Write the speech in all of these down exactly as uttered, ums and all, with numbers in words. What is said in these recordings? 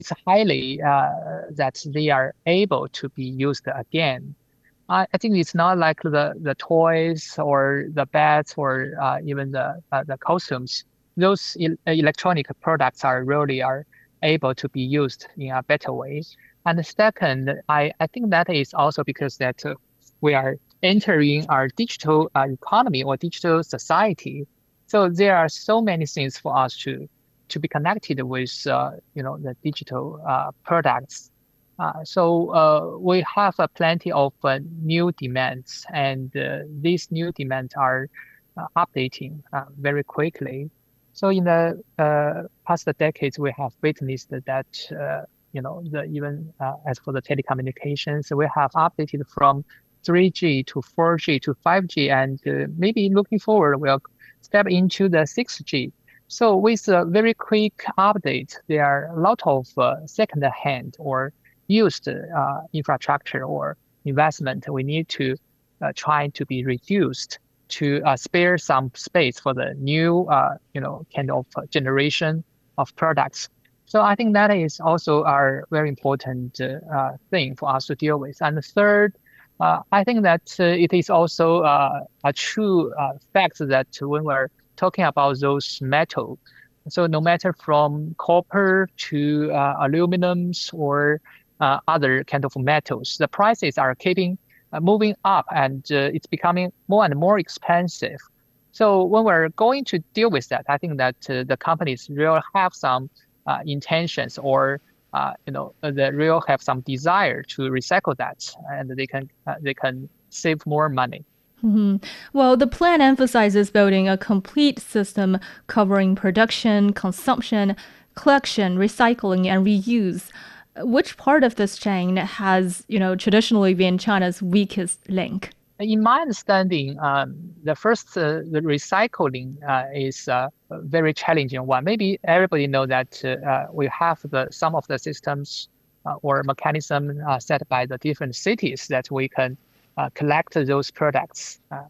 it's highly uh, that they are able to be used again. I, I think it's not like the, the toys or the beds or uh, even the uh, the costumes. Those el electronic products are really are able to be used in a better way. And the second, I, I think that is also because that uh, we are entering our digital uh, economy or digital society. So there are so many things for us to to be connected with, uh, you know, the digital uh, products. Uh, so uh, we have uh, plenty of uh, new demands, and uh, these new demands are uh, updating uh, very quickly. So in the uh, past decades, we have witnessed that, uh, you know, the even uh, as for the telecommunications, we have updated from three G to four G to five G, and uh, maybe looking forward, we'll step into the six G. So with a very quick update, there are a lot of uh, second-hand or used uh, infrastructure or investment we need to uh, try to be reduced to uh, spare some space for the new, uh, you know, kind of uh, generation of products. So I think that is also a very important uh, uh, thing for us to deal with. And the third, uh, I think that uh, it is also uh, a true uh, fact that when we're talking about those metal, so no matter from copper to uh, aluminums or uh, other kind of metals, the prices are keeping uh, moving up and uh, it's becoming more and more expensive. So when we're going to deal with that, I think that uh, the companies will have some uh, intentions or uh, you know uh, they will have some desire to recycle that, and they can uh, they can save more money. Mhm. Well, the plan emphasizes building a complete system covering production, consumption, collection, recycling, and reuse. Which part of this chain has, you know, traditionally been China's weakest link? In my understanding, um, the first, uh, the recycling uh, is uh, a very challenging one. Maybe everybody know that uh, uh, we have the some of the systems uh, or mechanism uh, set by the different cities that we can uh, collect those products. Uh,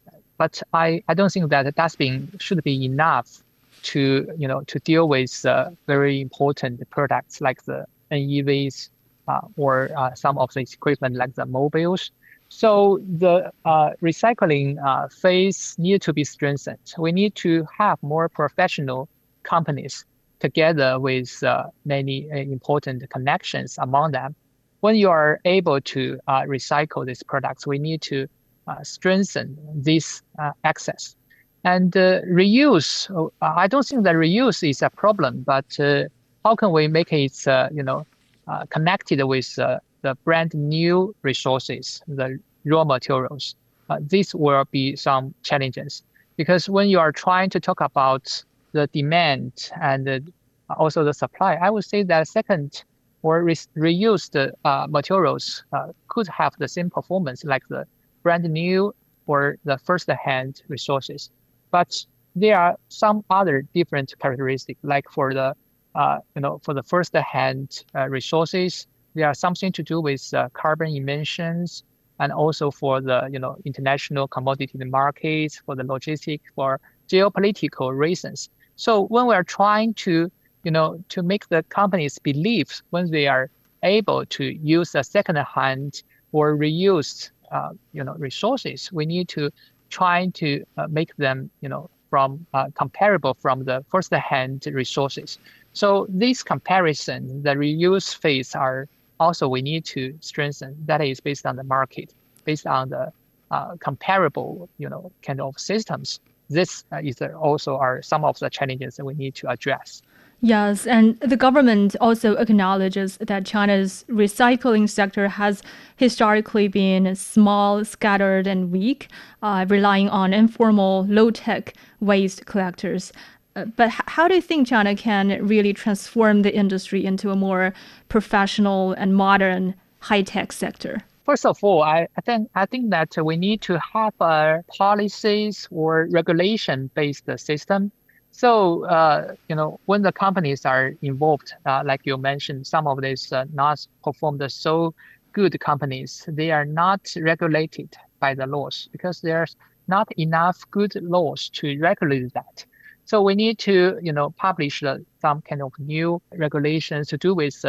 but I, I don't think that that's been should be enough to you know to deal with uh, very important products like the N E Vs uh, or uh, some of the equipment like the mobiles. So the uh, recycling uh, phase need to be strengthened. We need to have more professional companies together with uh, many uh, important connections among them. When you are able to uh, recycle these products, we need to uh, strengthen this uh, access. And uh, reuse, uh, I don't think that reuse is a problem, but uh, how can we make it, uh, you know, uh, connected with uh, the brand new resources, the raw materials? Uh, this will be some challenges because when you are trying to talk about the demand and uh, also the supply, I would say that second or re reused uh, materials uh, could have the same performance like the brand new or the first-hand resources. But there are some other different characteristics, like for the uh, you know for the first-hand uh, resources, there are something to do with uh, carbon emissions, and also for the you know international commodity markets, for the logistics, for geopolitical reasons. So when we are trying to you know to make the companies believe when they are able to use a second-hand or reused uh, you know resources, we need to try to uh, make them you know from uh, comparable from the first-hand resources. So this comparison, the reuse phase are also we need to strengthen. That is based on the market, based on the uh, comparable you know kind of systems. This uh, is also are some of the challenges that we need to address. Yes, and the government also acknowledges that China's recycling sector has historically been small, scattered, and weak, uh, relying on informal, low tech waste collectors. Uh, but h- how do you think China can really transform the industry into a more professional and modern high tech sector? First of all, I, I think I think that we need to have a policies or regulation-based system. So, uh, you know, when the companies are involved, uh, like you mentioned, some of these uh, not performed so good companies, they are not regulated by the laws because there's not enough good laws to regulate that. So we need to, you know, publish uh, some kind of new regulations to do with